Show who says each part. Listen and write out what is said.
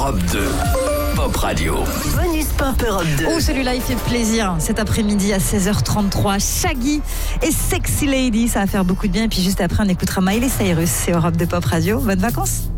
Speaker 1: Europe 2. Pop Radio.
Speaker 2: Bonus Pop Europe 2.
Speaker 3: Oh, celui-là, il fait plaisir. Cet après-midi à 16h33, Shaggy et Sexy Lady, ça va faire beaucoup de bien. Et puis juste après, on écoutera Miley Cyrus. C'est Europe 2 Pop Radio. Bonnes vacances.